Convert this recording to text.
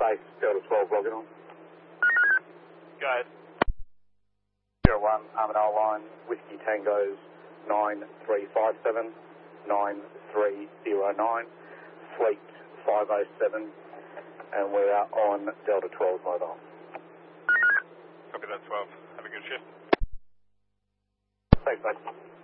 base, Delta 12, logging on. Go ahead. 01, Armadale line, Whiskey Tango's 9357, 9309, Fleet 507, and we're out on Delta 12 mobile. Copy that, 12. Have a good shift. Thanks, mate.